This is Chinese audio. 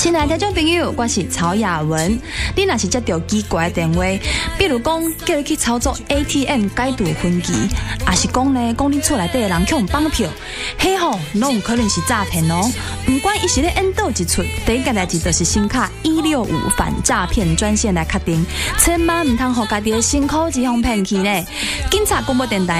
亲爱的听众朋友，我是曹雅文。你若是接到奇怪的电话，比如讲叫你去操作 ATM 改度分期，还是讲呢讲你厝内底的人去用绑票，迄吼拢有可能是诈骗哦。不管伊是咧演倒一出，第一件代志就是先卡165反诈骗专线来确定，千万唔通互家己的辛苦之方骗去呢。警察广播电台